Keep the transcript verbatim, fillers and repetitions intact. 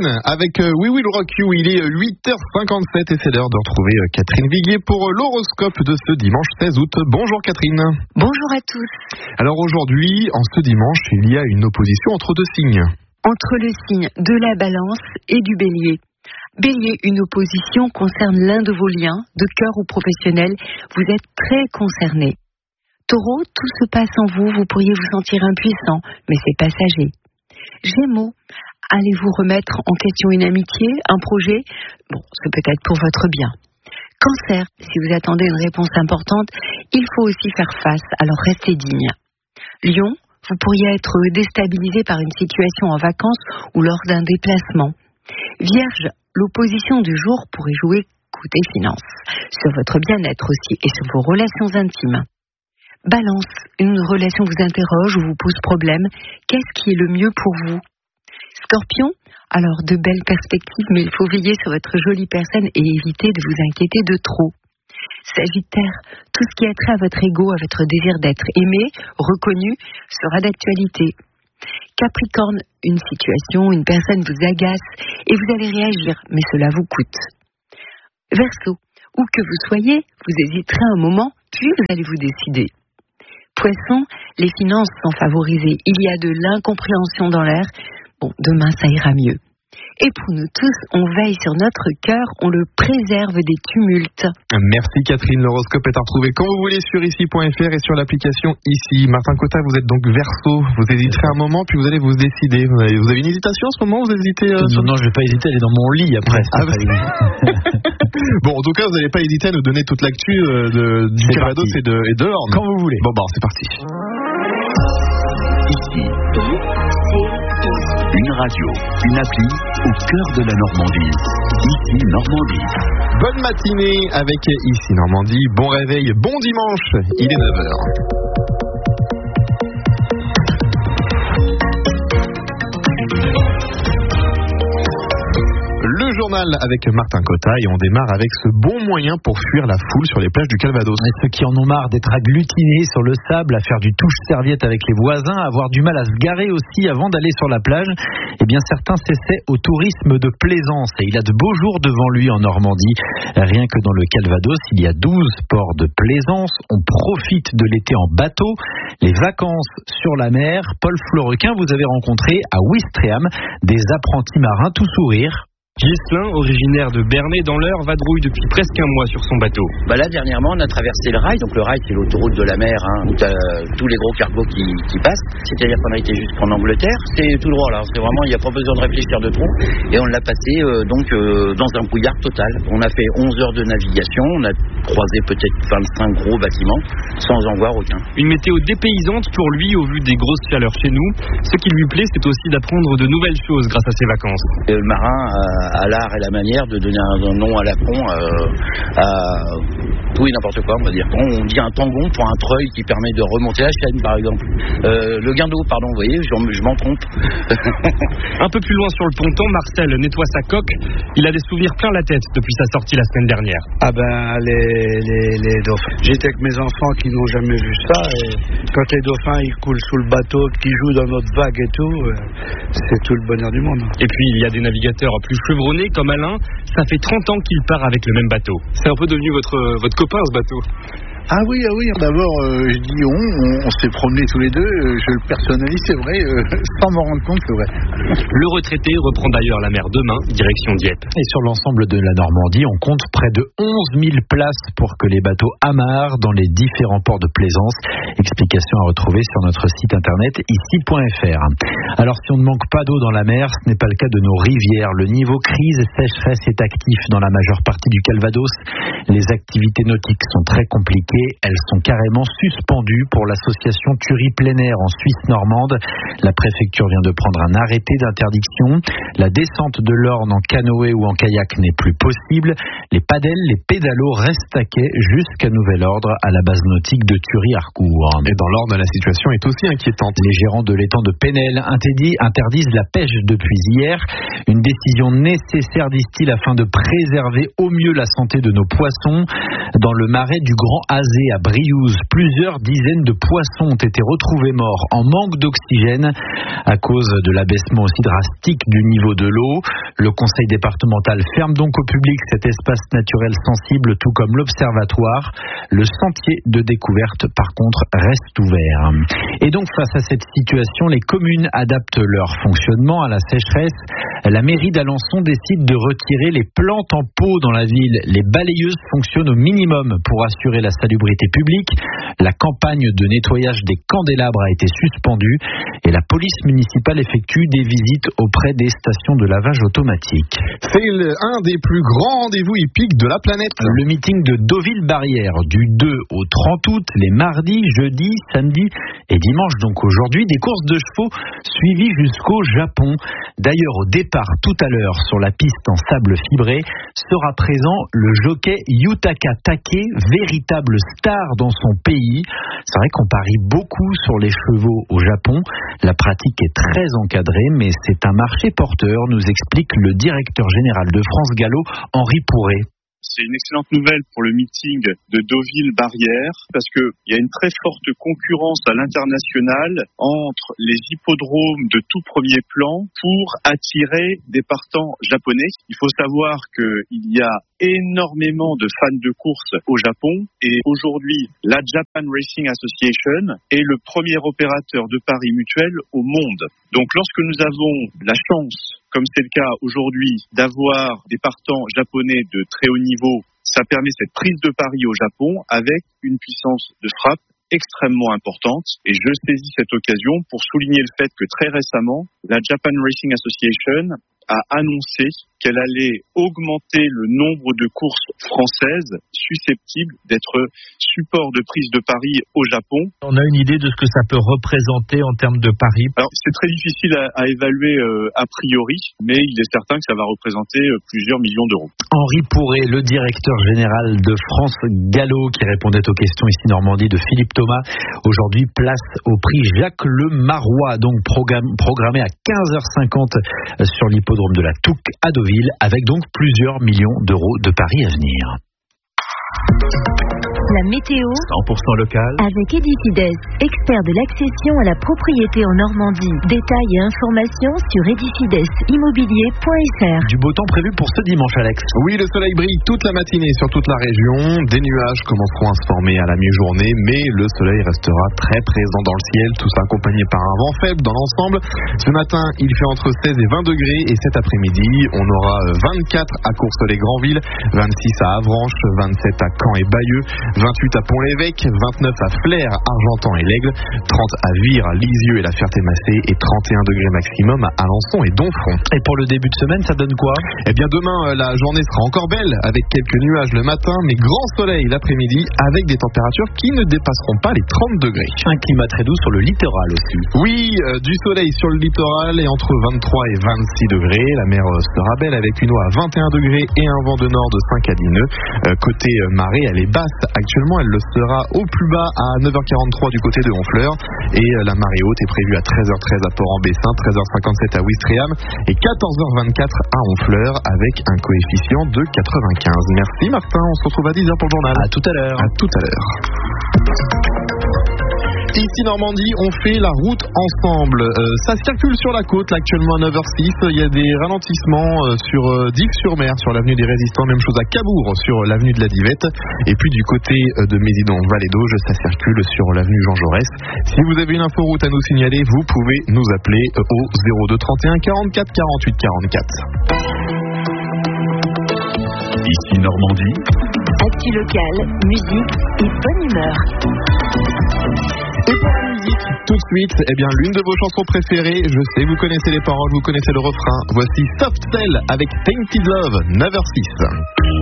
Catherine avec euh, We Will Rock You. Il est huit heures cinquante-sept et c'est l'heure de retrouver euh, Catherine Viguier pour euh, l'horoscope de ce dimanche seize août. Bonjour Catherine. Bonjour à tous. Alors aujourd'hui, en ce dimanche, il y a une opposition entre deux signes. Entre le signe de la Balance et du Bélier. Bélier, une opposition concerne l'un de vos liens, de cœur ou professionnel. Vous êtes très concerné. Taureau, tout se passe en vous, vous pourriez vous sentir impuissant, mais c'est passager. Gémeaux, allez-vous remettre en question une amitié, un projet? Bon, c'est peut-être pour votre bien. Cancer, si vous attendez une réponse importante, il faut aussi faire face, alors restez digne. Lion, vous pourriez être déstabilisé par une situation en vacances ou lors d'un déplacement. Vierge, l'opposition du jour pourrait jouer côté finance, sur votre bien-être aussi et sur vos relations intimes. Balance, une relation vous interroge ou vous pose problème. Qu'est-ce qui est le mieux pour vous? Scorpion, alors de belles perspectives, mais il faut veiller sur votre jolie personne et éviter de vous inquiéter de trop. Sagittaire, tout ce qui a trait à votre ego, à votre désir d'être aimé, reconnu, sera d'actualité. Capricorne, une situation, une personne vous agace et vous allez réagir, mais cela vous coûte. Verseau, où que vous soyez, vous hésiterez un moment, puis vous allez vous décider. Poisson, les finances sont favorisées. Il y a de l'incompréhension dans l'air. Bon, demain, ça ira mieux. Et pour nous tous, on veille sur notre cœur, on le préserve des tumultes. Merci Catherine, l'horoscope est à retrouver quand vous voulez sur ici point f r et sur l'application Ici. Martin Cotta, vous êtes donc Verseau, vous hésiterez un moment puis vous allez vous décider. Vous avez, vous avez une hésitation en ce moment? Vous hésitez euh, Non, non, je vais pas hésiter, elle est dans mon lit après. Ah, bah... Bon, en tout cas, vous n'allez pas hésiter à nous donner toute l'actu euh, de, du Calvados et de, et de l'Orne. Quand vous voulez. Bon, bah, c'est parti. Ici, une radio, une appli au cœur de la Normandie. Ici Normandie. Bonne matinée avec Ici Normandie. Bon réveil, bon dimanche. Il est neuf heures. Le journal avec Martin Cotta et on démarre avec ce bon moyen pour fuir la foule sur les plages du Calvados. Et ceux qui en ont marre d'être agglutinés sur le sable, à faire du touche-serviette avec les voisins, à avoir du mal à se garer aussi avant d'aller sur la plage, eh bien certains s'essaient au tourisme de plaisance et il a de beaux jours devant lui en Normandie. Rien que dans le Calvados, il y a douze ports de plaisance. On profite de l'été en bateau. Les vacances sur la mer. Paul Florequin, vous avez rencontré à Ouistreham des apprentis marins tout sourire. Ghislain, originaire de Bernay dans l'Eure, vadrouille depuis presque un mois sur son bateau. Bah là, dernièrement, on a traversé le rail. Donc le rail, c'est l'autoroute de la mer, hein, où tu as tous les gros cargos qui, qui passent. C'est-à-dire qu'on a été jusqu'en Angleterre. C'est tout droit, là. C'est vraiment, il n'y a pas besoin de réfléchir de trop. Et on l'a passé euh, donc euh, dans un brouillard total. On a fait onze heures de navigation. On a croisé peut-être vingt-cinq gros bâtiments sans en voir aucun. Une météo dépaysante pour lui au vu des grosses chaleurs chez nous. Ce qui lui plaît, c'est aussi d'apprendre de nouvelles choses grâce à ses vacances. Et le marin a à l'art et la manière de donner un nom à la con euh, à tout et n'importe quoi, on va dire. On dit un tangon pour un treuil qui permet de remonter la chaîne, par exemple. Euh, le guindeau, pardon, vous voyez, je, je m'en trompe. Un peu plus loin sur le ponton, Marcel nettoie sa coque. Il a des souvenirs plein la tête depuis sa sortie la semaine dernière. Ah ben, les, les, les dauphins. J'étais avec mes enfants qui n'ont jamais vu ça. Et quand les dauphins, ils coulent sous le bateau, qui jouent dans notre vague et tout, c'est tout le bonheur du monde. Et puis, il y a des navigateurs plus chevronnés comme Alain. Ça fait trente ans qu'il part avec le même bateau. C'est un peu devenu votre, votre copain, ce bateau. Ah oui, ah oui, d'abord, euh, je dis on, on, on s'est promenés tous les deux, euh, je le personnalise, c'est vrai, euh, sans m'en rendre compte, c'est vrai. Le retraité reprend d'ailleurs la mer demain, direction Dieppe. Et sur l'ensemble de la Normandie, on compte près de onze mille places pour que les bateaux amarrent dans les différents ports de plaisance. Explication à retrouver sur notre site internet ici point f r. Alors si on ne manque pas d'eau dans la mer, ce n'est pas le cas de nos rivières. Le niveau crise et sécheresse est actif dans la majeure partie du Calvados. Les activités nautiques sont très compliquées. Elles sont carrément suspendues pour l'association Turie plein air en Suisse normande. La préfecture vient de prendre un arrêté d'interdiction. La descente de l'Orne en canoë ou en kayak n'est plus possible. Les padelles, les pédalos restent à quai jusqu'à nouvel ordre à la base nautique de Turie-Harcourt. Et dans l'Orne, la situation est aussi inquiétante. Les gérants de l'étang de Penel interdisent la pêche depuis hier. Une décision nécessaire, disent-ils, afin de préserver au mieux la santé de nos poissons. Dans le marais du Grand Hadou, Azé à Briouze, plusieurs dizaines de poissons ont été retrouvés morts en manque d'oxygène à cause de l'abaissement aussi drastique du niveau de l'eau. Le conseil départemental ferme donc au public cet espace naturel sensible, tout comme l'observatoire. Le sentier de découverte, par contre, reste ouvert. Et donc, face à cette situation, les communes adaptent leur fonctionnement à la sécheresse. La mairie d'Alençon décide de retirer les plantes en pot dans la ville. Les balayeuses fonctionnent au minimum pour assurer la salubrité publique. La campagne de nettoyage des candélabres a été suspendue et la police municipale effectue des visites auprès des stations de lavage automatique. C'est un des plus grands rendez-vous hippiques de la planète. Le meeting de Deauville-Barrière du deux au trente août, les mardis, jeudis, samedis et dimanches. Donc aujourd'hui, des courses de chevaux suivies jusqu'au Japon. D'ailleurs, au départ, tout à l'heure, sur la piste en sable fibré, sera présent le jockey Yutaka Take, véritable star dans son pays. C'est vrai qu'on parie beaucoup sur les chevaux au Japon. La pratique est très encadrée, mais c'est un marché porteur, nous explique le directeur général de France Gallo, Henri Pourret. C'est une excellente nouvelle pour le meeting de Deauville-Barrière parce qu'il y a une très forte concurrence à l'international entre les hippodromes de tout premier plan pour attirer des partants japonais. Il faut savoir qu'il y a énormément de fans de course au Japon et aujourd'hui, la Japan Racing Association est le premier opérateur de paris mutuel au monde. Donc lorsque nous avons la chance, comme c'est le cas aujourd'hui, d'avoir des partants japonais de très haut niveau, ça permet cette prise de pari au Japon avec une puissance de frappe extrêmement importante. Et je saisis cette occasion pour souligner le fait que très récemment, la Japan Racing Association a annoncé qu'elle allait augmenter le nombre de courses françaises susceptibles d'être support de prise de paris au Japon. On a une idée de ce que ça peut représenter en termes de paris? Alors, c'est très difficile à, à évaluer euh, a priori, mais il est certain que ça va représenter euh, plusieurs millions d'euros. Henri Pourret, le directeur général de France Gallo, qui répondait aux questions ici Normandie de Philippe Thomas. Aujourd'hui, place au prix Jacques Le Marois, donc programme, programmé à quinze heures cinquante sur l'hippodrome de la Touques à Deauville, avec donc plusieurs millions d'euros de paris à venir. La météo cent pour cent local avec Edifides, expert de l'accession à la propriété en Normandie. Détails et informations sur edifides immobilier point f r. Du beau temps prévu pour ce dimanche, Alex. Oui, le soleil brille toute la matinée sur toute la région. Des nuages commenceront à se former à la mi-journée, mais le soleil restera très présent dans le ciel, tout ça accompagné par un vent faible dans l'ensemble. Ce matin, il fait entre seize et vingt degrés et cet après-midi, on aura vingt-quatre à Courseulles-Granville, vingt-six à Avranches, vingt-sept à Caen et Bayeux, vingt-huit à Pont-l'Évêque, vingt-neuf à Flers, Argentan et l'Aigle, trente à Vire, Lisieux et la Ferté-Massé et trente et un degrés maximum à Alençon et Donfront. Et pour le début de semaine, ça donne quoi? Eh bien demain, la journée sera encore belle avec quelques nuages le matin, mais grand soleil l'après-midi avec des températures qui ne dépasseront pas les trente degrés. Un climat très doux sur le littoral aussi. Oui, euh, du soleil sur le littoral et entre vingt-trois et vingt-six degrés. La mer euh, sera belle avec une eau à vingt et un degrés et un vent de nord de cinq à dix nœuds. Euh, côté euh, marée, elle est basse. Actuellement, elle le sera au plus bas à neuf heures quarante-trois du côté de Honfleur. Et euh, la marée haute est prévue à treize heures treize à Port-en-Bessin, treize heures cinquante-sept à Ouistreham et quatorze heures vingt-quatre à Honfleur avec un coefficient de quatre-vingt-quinze. Merci Martin, on se retrouve à dix heures pour le journal. À tout à l'heure. À tout à l'heure. Ici Normandie, on fait la route ensemble. Euh, ça circule sur la côte, là, actuellement à neuf heures six. Il y a des ralentissements euh, sur euh, Dives-sur-Mer, sur l'avenue des Résistants. Même chose à Cabourg, sur l'avenue de la Divette. Et puis du côté euh, de Mésidon-Vallée d'Auge, ça circule sur l'avenue Jean Jaurès. Si vous avez une inforoute à nous signaler, vous pouvez nous appeler euh, au zéro deux trente et un quarante-quatre quarante-huit quarante-quatre. Ici Normandie. Actu locale, musique et bonne humeur. Et pour la musique, tout de suite, eh bien, l'une de vos chansons préférées, je sais, vous connaissez les paroles, vous connaissez le refrain. Voici Soft Cell avec Tainted Love, neuf heures six.